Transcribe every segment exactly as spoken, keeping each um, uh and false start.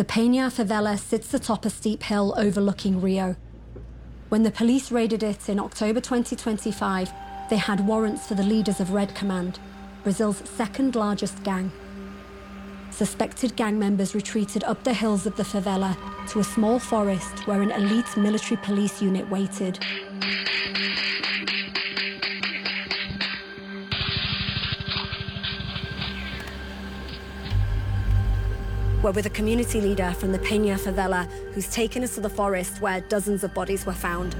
The Peña favela sits atop a steep hill overlooking Rio. When the police raided it in October twenty twenty-five, they had warrants for the leaders of Red Command, Brazil's second largest gang. Suspected gang members retreated up the hills of the favela to a small forest where an elite military police unit waited. We're with a community leader from the Peña favela who's taken us to the forest where dozens of bodies were found.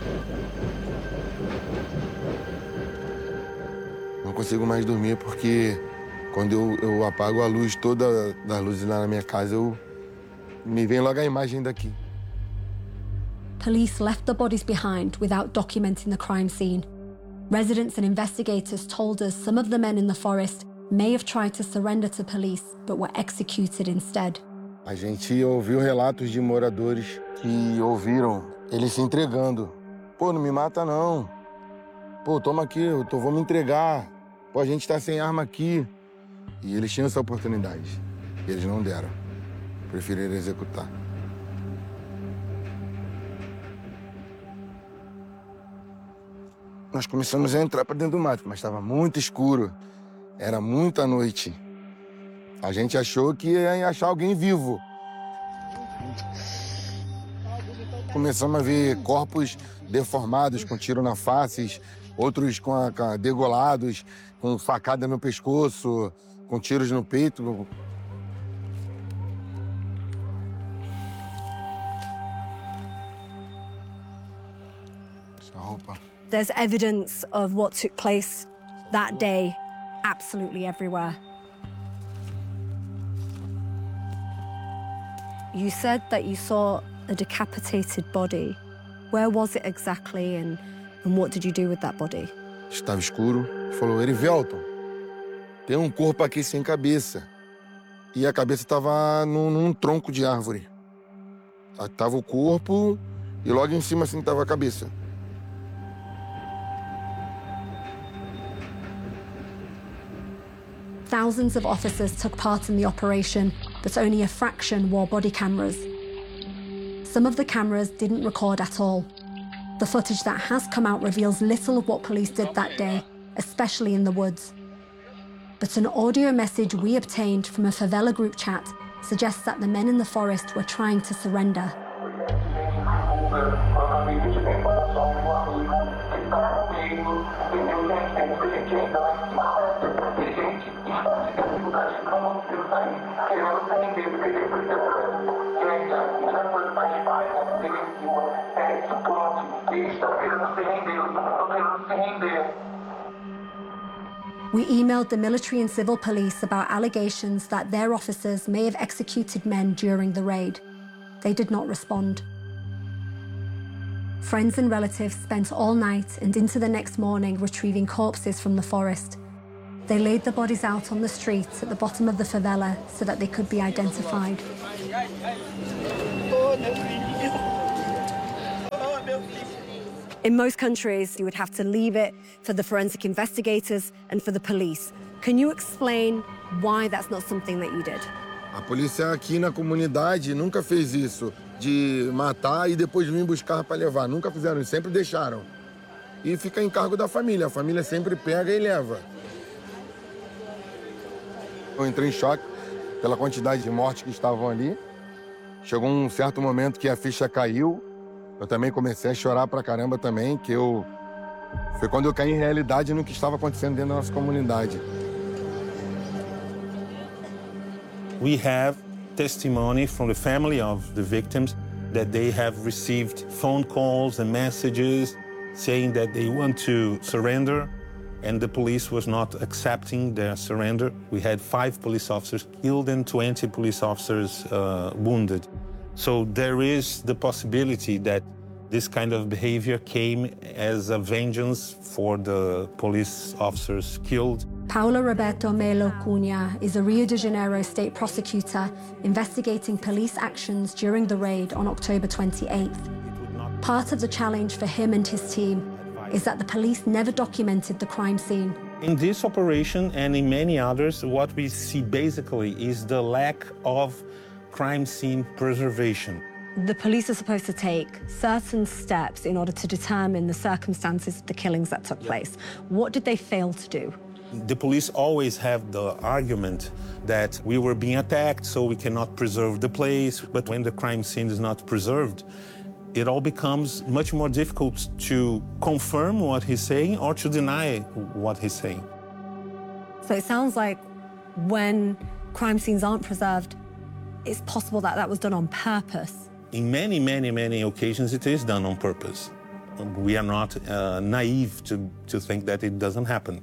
Não consigo mais dormir porque quando eu, eu apago a luz toda das luzes lá na minha casa, eu me vem logo a imagem daqui. Police left the bodies behind without documenting the crime scene. Residents and investigators told us some of the men in the forest may have tried to surrender to police, but were executed instead. A gente ouviu relatos de moradores que ouviram eles se entregando. Pô, não me mata não. Pô, toma aqui, eu tô, vou me entregar. Pô, a gente tá sem arma aqui. E eles tinham essa oportunidade. E eles não deram. Preferiram executar. Nós começamos a entrar para dentro do mato, mas estava muito escuro. Era muita noite. A gente achou que ia achar alguém vivo. Começamos a ver corpos deformados, com tiro na face, outros com a, com a, degolados, com facada no pescoço, com tiros no peito. Essa roupa. There's evidence of what took place that day absolutely everywhere. You said that you saw a decapitated body. Where was it exactly, and, and what did you do with that body? Estava escuro. Falou, Erivelton, tem um corpo aqui sem cabeça. E a cabeça estava num, num tronco de árvore. Estava o corpo e logo em cima assim estava a cabeça. Thousands of officers took part in the operation, but only a fraction wore body cameras. Some of the cameras didn't record at all. The footage that has come out reveals little of what police did that day, especially in the woods. But an audio message we obtained from a favela group chat suggests that the men in the forest were trying to surrender. We emailed the military and civil police about allegations that their officers may have executed men during the raid. They did not respond. Friends and relatives spent all night and into the next morning retrieving corpses from the forest. They laid the bodies out on the street at the bottom of the favela so that they could be identified. In most countries, you would have to leave it for the forensic investigators and for the police. Can you explain why that's not something that you did? A polícia aqui na comunidade nunca fez isso, de matar e depois vir buscar para levar. Nunca fizeram isso, sempre deixaram. E fica em cargo da família. A família sempre pega e leva. Eu entrei em choque pela quantidade de mortes que estavam ali. Chegou um certo momento que a ficha caiu. Eu também comecei a chorar pra caramba também, que eu... Foi quando eu caí em realidade no que estava acontecendo dentro da nossa comunidade. We have testimony from the family of the victims that they have received phone calls and messages saying that they want to surrender, and the police was not accepting their surrender. We had five police officers killed and twenty police officers uh, wounded. So there is the possibility that this kind of behavior came as a vengeance for the police officers killed. Paulo Roberto Melo Cunha is a Rio de Janeiro state prosecutor investigating police actions during the raid on October twenty-eighth. Part of the challenge for him and his team is that the police never documented the crime scene. In this operation and in many others, what we see basically is the lack of crime scene preservation. The police are supposed to take certain steps in order to determine the circumstances of the killings that took place. What did they fail to do? The police always have the argument that we were being attacked, so we cannot preserve the place. But when the crime scene is not preserved, it all becomes much more difficult to confirm what he's saying or to deny what he's saying. So it sounds like when crime scenes aren't preserved, it's possible that that was done on purpose. In many, many, many occasions, it is done on purpose. We are not uh, naive to, to think that it doesn't happen.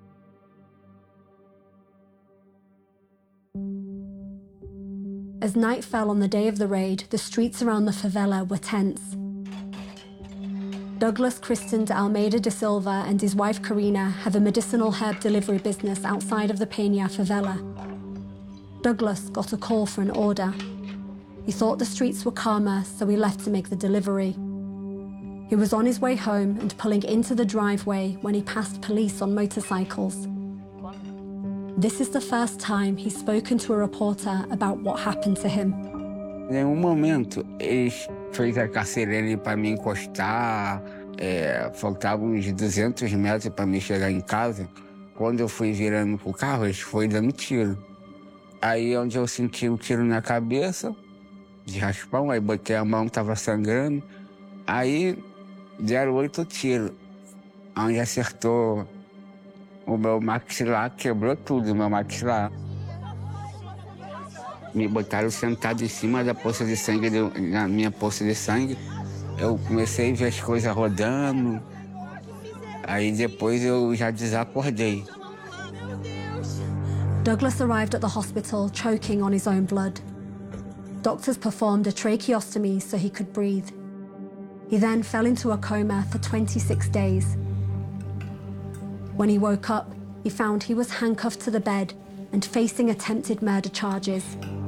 As night fell on the day of the raid, the streets around the favela were tense. Douglas Christian de Almeida da Silva and his wife Karina have a medicinal herb delivery business outside of the Peña favela. Douglas got a call for an order. He thought the streets were calmer, so he left to make the delivery. He was on his way home and pulling into the driveway when he passed police on motorcycles. This is the first time he's spoken to a reporter about what happened to him. Em um momento, eles fez a carcereira para me encostar, é, faltavam uns duzentos metros para me chegar em casa. Quando eu fui virando pro carro, eles foram dando tiro. Aí onde eu senti um tiro na cabeça, de raspão, aí botei a mão, tava sangrando. Aí deram oito tiros, onde acertou o meu maxilar, quebrou tudo, o meu maxilar. Me botaram sentado em cima da poça de sangue, na minha poça de sangue. Eu comecei a ver as coisas rodando. Aí depois eu já desacordei. Douglas arrived at the hospital choking on his own blood. Doctors performed a tracheostomy so he could breathe. He then fell into a coma for twenty-six days. When he woke up, he found he was handcuffed to the bed and facing attempted murder charges.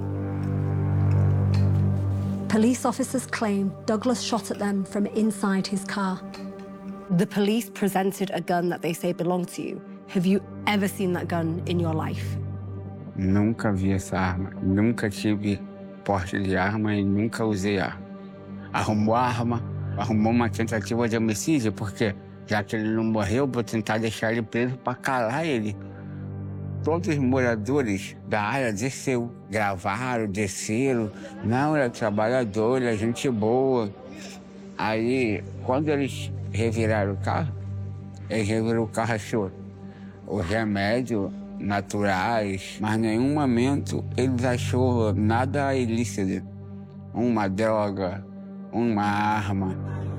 Police officers claim Douglas shot at them from inside his car. The police presented a gun that they say belonged to you. Have you ever seen that gun in your life? Nunca vi essa arma. Nunca tive porte de arma e nunca usei arma. Arrumou a arma, arrumou uma tentativa de homicídio, porque já que ele não morreu, vou tentar deixar ele preso para calar ele. Todos os moradores da área desceu, gravaram, desceram. Não, era trabalhador, era gente boa. Aí, quando eles reviraram o carro, eles reviraram o carro, achou os remédios naturais, mas em nenhum momento eles achou nada ilícito. Uma droga, uma arma.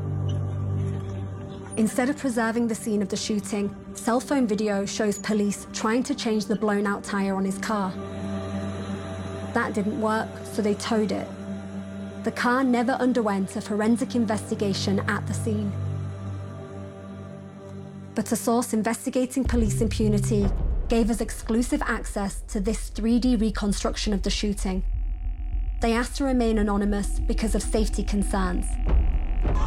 Instead of preserving the scene of the shooting, cell phone video shows police trying to change the blown-out tire on his car. That didn't work, so they towed it. The car never underwent a forensic investigation at the scene. But a source investigating police impunity gave us exclusive access to this three D reconstruction of the shooting. They asked to remain anonymous because of safety concerns.